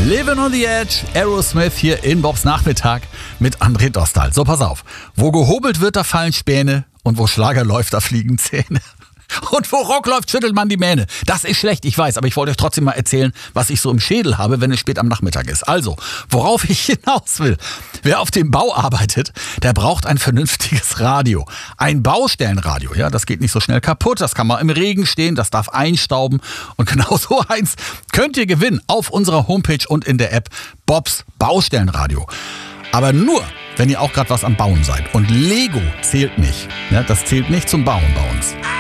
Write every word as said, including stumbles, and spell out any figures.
Living on the Edge, Aerosmith hier in Bobs Nachmittag mit André Dostal. So, pass auf. Wo gehobelt wird, da fallen Späne. Und wo Schlager läuft, da fliegen Zähne. Und wo Rock läuft, schüttelt man die Mähne. Das ist schlecht, ich weiß, aber ich wollte euch trotzdem mal erzählen, was ich so im Schädel habe, wenn es spät am Nachmittag ist. Also, worauf ich hinaus will. Wer auf dem Bau arbeitet, der braucht ein vernünftiges Radio. Ein Baustellenradio, ja, das geht nicht so schnell kaputt, das kann mal im Regen stehen, das darf einstauben. Und genau so eins könnt ihr gewinnen auf unserer Homepage und in der App Bobs Baustellenradio. Aber nur, wenn ihr auch gerade was am Bauen seid. Und Lego zählt nicht. Ja, das zählt nicht zum Bauen bei uns.